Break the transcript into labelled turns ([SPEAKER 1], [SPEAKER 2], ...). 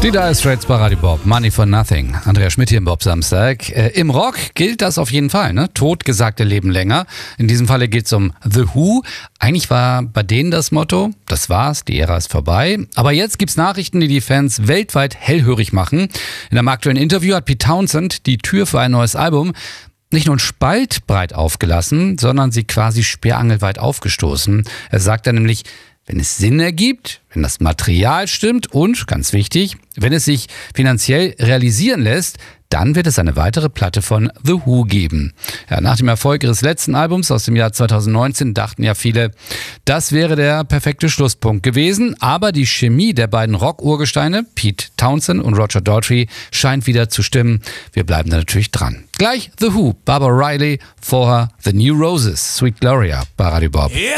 [SPEAKER 1] Die Dire Straits bei Radio Bob, Money for Nothing. Andreas Schmidt hier im Bob Samstag. Im Rock gilt das auf jeden Fall, ne? Totgesagte leben länger. In diesem Falle geht es um The Who. Eigentlich war bei denen das Motto, das war's, die Ära ist vorbei. Aber jetzt gibt's Nachrichten, die die Fans weltweit hellhörig machen. In einem aktuellen Interview hat Pete Townshend die Tür für ein neues Album nicht nur einen Spalt breit aufgelassen, sondern sie quasi sperrangelweit aufgestoßen. Er sagt dann nämlich, wenn es Sinn ergibt, wenn das Material stimmt und, ganz wichtig, wenn es sich finanziell realisieren lässt, dann wird es eine weitere Platte von The Who geben. Ja, nach dem Erfolg ihres letzten Albums aus dem Jahr 2019 dachten ja viele, das wäre der perfekte Schlusspunkt gewesen. Aber die Chemie der beiden Rock-Urgesteine, Pete Townshend und Roger Daltrey, scheint wieder zu stimmen. Wir bleiben da natürlich dran. Gleich The Who, Barbara Riley, vorher The New Roses, Sweet Gloria bei Radio Bob.